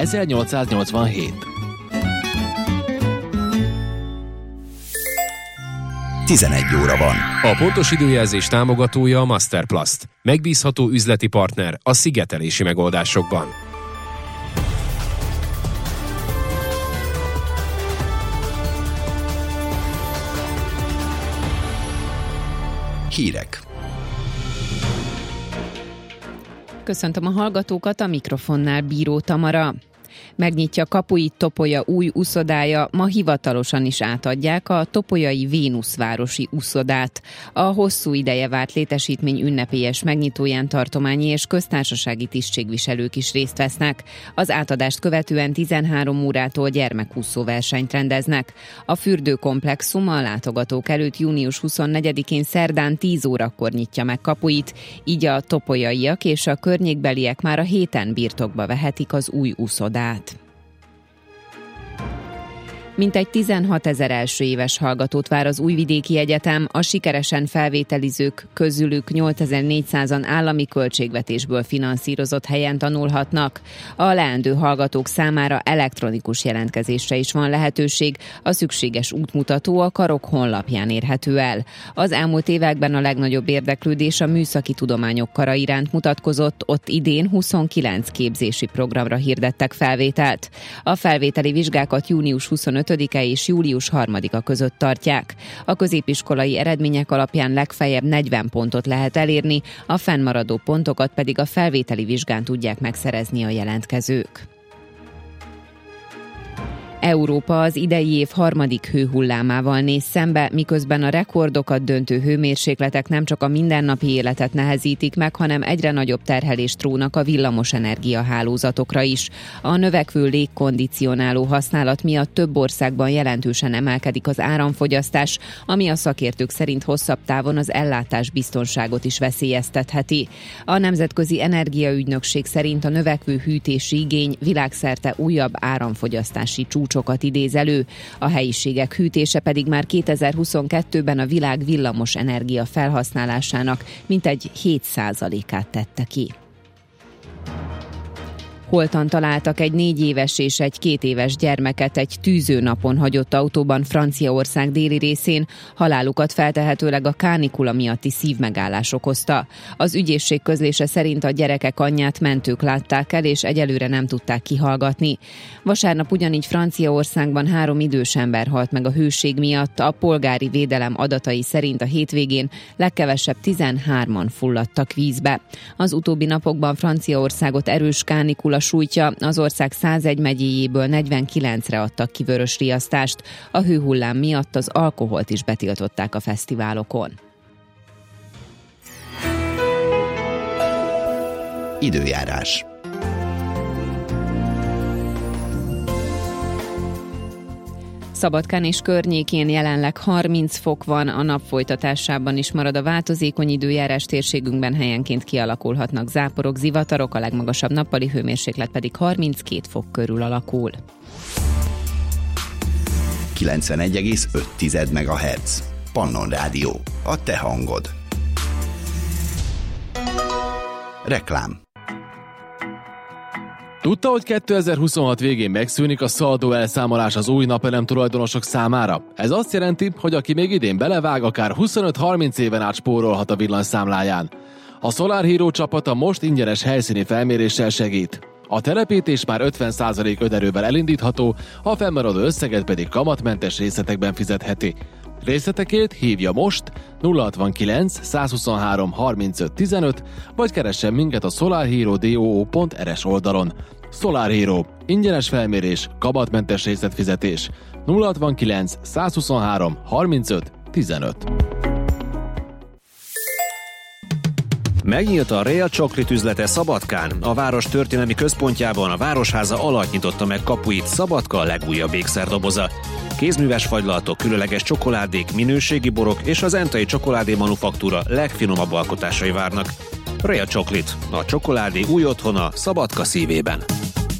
1887. 11 óra van. A pontos időjelzés támogatója a Masterplast. Megbízható üzleti partner a szigetelési megoldásokban. Hírek. Köszöntöm a hallgatókat, a mikrofonnál Bíró Tamara. Megnyitja kapuit Topolya új uszodája, ma hivatalosan is átadják a topolyai Vénuszvárosi uszodát. A hosszú ideje várt létesítmény ünnepélyes megnyitóján tartományi és köztársasági tisztségviselők is részt vesznek. Az átadást követően 13 órától gyermekúszóversenyt rendeznek. A fürdőkomplexum a látogatók előtt június 24-én szerdán 10 órakor nyitja meg kapuit, így a topolyaiak és a környékbeliek már a héten birtokba vehetik az új uszodát. Mintegy 16 000 első éves hallgatót vár az Újvidéki Egyetem, a sikeresen felvételizők közülük 8400-an állami költségvetésből finanszírozott helyen tanulhatnak. A leendő hallgatók számára elektronikus jelentkezésre is van lehetőség, a szükséges útmutató a karok honlapján érhető el. Az elmúlt években a legnagyobb érdeklődés a műszaki tudományok kara iránt mutatkozott, ott idén 29 képzési programra hirdettek felvételt. A felvételi vizsgákat június 25 és július 3-a között tartják. A középiskolai eredmények alapján legfeljebb 40 pontot lehet elérni, a fennmaradó pontokat pedig a felvételi vizsgán tudják megszerezni a jelentkezők. Európa az idei év harmadik hőhullámával néz szembe, miközben a rekordokat döntő hőmérsékletek nem csak a mindennapi életet nehezítik meg, hanem egyre nagyobb terhelést rónak a villamosenergia hálózatokra is. A növekvő légkondicionáló használat miatt több országban jelentősen emelkedik az áramfogyasztás, ami a szakértők szerint hosszabb távon az ellátás biztonságot is veszélyeztetheti. A Nemzetközi Energiaügynökség szerint a növekvő hűtési igény világszerte újabb áramfogyasztási csúcsokat idéz elő, a helyiségek hűtése pedig már 2022-ben a világ villamos energia felhasználásának mintegy 7%-át tette ki. Holtan találtak egy 4 éves és egy 2 éves gyermeket egy tűzőnapon hagyott autóban Franciaország déli részén. Halálukat feltehetőleg a kánikula miatti szívmegállás okozta. Az ügyészség közlése szerint a gyerekek anyját mentők látták el, és egyelőre nem tudták kihallgatni. Vasárnap ugyanígy Franciaországban 3 idős ember halt meg a hőség miatt. A polgári védelem adatai szerint a hétvégén legkevesebb 13-an fulladtak vízbe. Az utóbbi napokban Franciaországot erős kánikula sújtja, az ország 101 megyéjéből 49-re adtak ki vörös riasztást. A hőhullám miatt az alkoholt is betiltották a fesztiválokon. Időjárás. Szabadkán és környékén jelenleg 30 fok van, a nap folytatásában is marad a változékony időjárás, térségünkben helyenként kialakulhatnak záporok, zivatarok, a legmagasabb nappali hőmérséklet pedig 32 fok körül alakul. 91,5 MHz. Pannon Rádió. A te hangod. Reklám. Tudta, hogy 2026 végén megszűnik a szaldó elszámolás az új napelem tulajdonosok számára? Ez azt jelenti, hogy aki még idén belevág, akár 25-30 éven át spórolhat a villanyszámláján. A Solar Hero csapata most ingyenes helyszíni felméréssel segít. A telepítés már 50% önerővel elindítható, a fennmaradó összeget pedig kamatmentes részletekben fizetheti. Részletekért hívja most 069 123 35 15, vagy keressen minket a solarhero.do.rs oldalon. Solar Hero. Ingyenes felmérés, kamatmentes részletfizetés. 069 123 35 15. Megnyílt a Real Chocolate üzlete Szabadkán. A város történelmi központjában a Városháza alatt nyitotta meg kapuit Szabadka legújabb ékszerdoboza. Kézműves fagylalatok, különleges csokoládék, minőségi borok és az Entai Csokoládé Manufaktúra legfinomabb alkotásai várnak. Real Chocolate, a csokoládé új otthona Szabadka szívében.